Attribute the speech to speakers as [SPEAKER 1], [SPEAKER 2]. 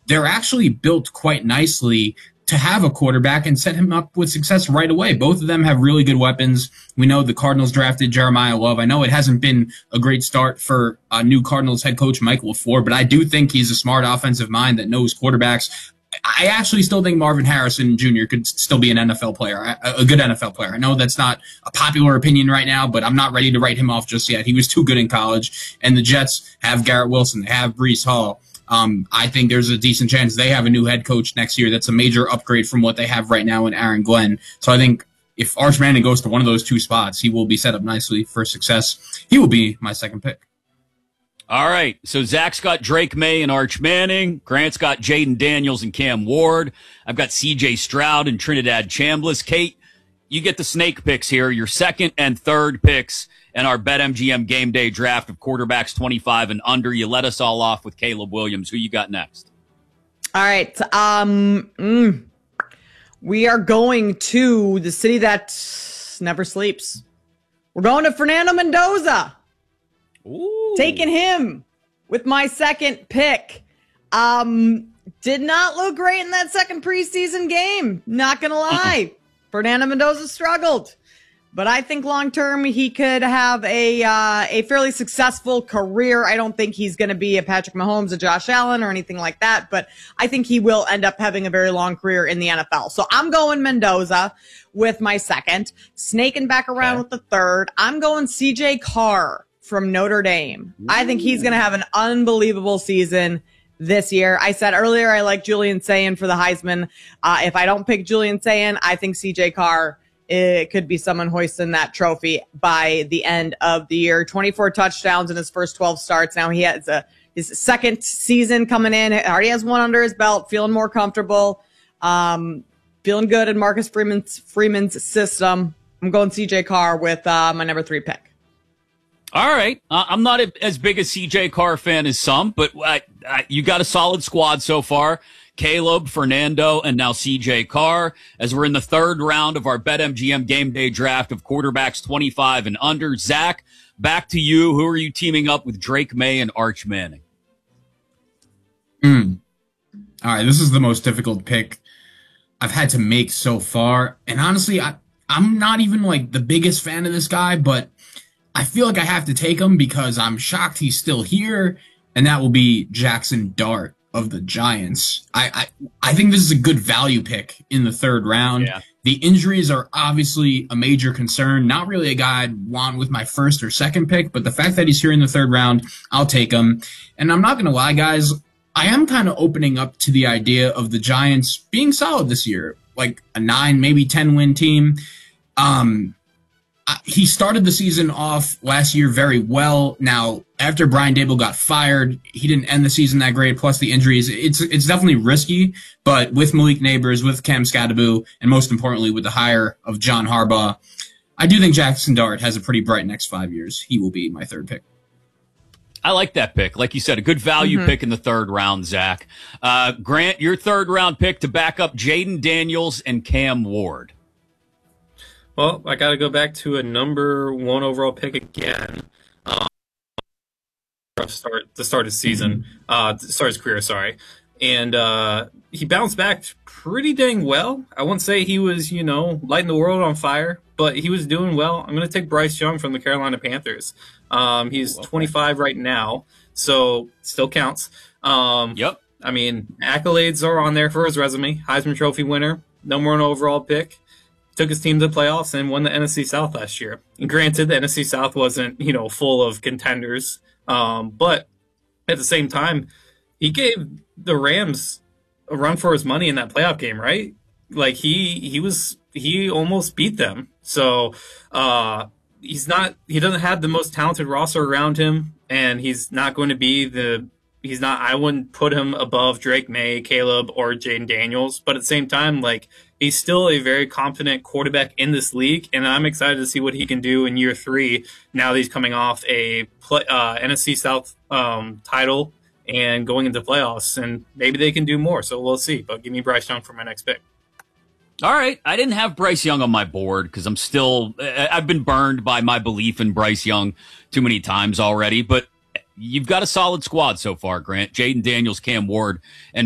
[SPEAKER 1] they're actually built quite nicely to have a quarterback and set him up with success right away. Both of them have really good weapons. We know the Cardinals drafted Jeremiah Love. I know it hasn't been a great start for new Cardinals head coach Michael LaFleur, but I do think he's a smart offensive mind that knows quarterbacks. I actually still think Marvin Harrison Jr. could still be an NFL player, a good NFL player. I know that's not a popular opinion right now, but I'm not ready to write him off just yet. He was too good in college, and the Jets have Garrett Wilson. They have Breece Hall. I think there's a decent chance they have a new head coach next year. That's a major upgrade from what they have right now in Aaron Glenn. So I think if Arch Manning goes to one of those two spots, he will be set up nicely for success. He will be my second pick.
[SPEAKER 2] All right, so Zach's got Drake May and Arch Manning. Grant's got Jaden Daniels and Cam Ward. I've got C.J. Stroud and Trinidad Chambliss. Kate, you get the snake picks here, your second and third picks in our BetMGM Game Day draft of quarterbacks 25 and under. You let us all off with Caleb Williams. Who you got next?
[SPEAKER 3] All right, we are going to the city that never sleeps. We're going to Fernando Mendoza.
[SPEAKER 2] Ooh.
[SPEAKER 3] Taking him with my second pick. Did not look great in that second preseason game. Not going to lie. Fernando Mendoza struggled. But I think long-term he could have a fairly successful career. I don't think he's going to be a Patrick Mahomes, a Josh Allen, or anything like that. But I think he will end up having a very long career in the NFL. So I'm going Mendoza with my second. Snaking back around with the third. I'm going C.J. Carr from Notre Dame. I think he's going to have an unbelievable season this year. I said earlier I like Julian Sayin for the Heisman. If I don't pick Julian Sayin, I think C.J. Carr could be someone hoisting that trophy by the end of the year. 24 touchdowns in his first 12 starts. Now he has his second season coming in. Already has one under his belt. Feeling more comfortable. Feeling good in Marcus Freeman's system. I'm going C.J. Carr with my number 3 pick.
[SPEAKER 2] All right. I'm not as big a C.J. Carr fan as some, but you got a solid squad so far. Caleb, Fernando, and now C.J. Carr, as we're in the third round of our BetMGM Game Day draft of quarterbacks 25 and under. Zach, back to you. Who are you teaming up with Drake May and Arch Manning?
[SPEAKER 1] All right, this is the most difficult pick I've had to make so far. And honestly, I'm not even like the biggest fan of this guy, but I feel like I have to take him because I'm shocked he's still here, and that will be Jackson Dart of the Giants. I think this is a good value pick in the third round.
[SPEAKER 2] Yeah.
[SPEAKER 1] The injuries are obviously a major concern. Not really a guy I'd want with my first or second pick, but the fact that he's here in the third round, I'll take him. And I'm not going to lie, guys, I am kind of opening up to the idea of the Giants being solid this year, like a 9, maybe 10 win team. He started the season off last year very well. Now, after Brian Daboll got fired, he didn't end the season that great, plus the injuries. It's definitely risky, but with Malik Neighbors, with Cam Scadaboo, and most importantly, with the hire of John Harbaugh, I do think Jackson Dart has a pretty bright next 5 years. He will be my third pick.
[SPEAKER 2] I like that pick. Like you said, a good value pick in the third round, Zach. Grant, your third round pick to back up Jaden Daniels and Cam Ward.
[SPEAKER 4] Well, I got to go back to a number 1 overall pick again. The start of his season, start his career, sorry. And he bounced back pretty dang well. I wouldn't say he was, lighting the world on fire, but he was doing well. I'm going to take Bryce Young from the Carolina Panthers. He's 25 right now, so still counts.
[SPEAKER 2] Yep.
[SPEAKER 4] I mean, accolades are on there for his resume. Heisman Trophy winner, number 1 overall pick. Took his team to the playoffs and won the NFC South last year. And granted, the NFC South wasn't, full of contenders. But at the same time, he gave the Rams a run for his money in that playoff game, right? Like he almost beat them. So, he doesn't have the most talented roster around him, and he's not going to be I wouldn't put him above Drake May, Caleb, or Jaden Daniels. But at the same time, he's still a very confident quarterback in this league, and I'm excited to see what he can do in year 3 now that he's coming off a NFC South title and going into playoffs, and maybe they can do more. So we'll see. But give me Bryce Young for my next pick.
[SPEAKER 2] All right. I didn't have Bryce Young on my board because I've been burned by my belief in Bryce Young too many times already, but you've got a solid squad so far, Grant. Jaden Daniels, Cam Ward, and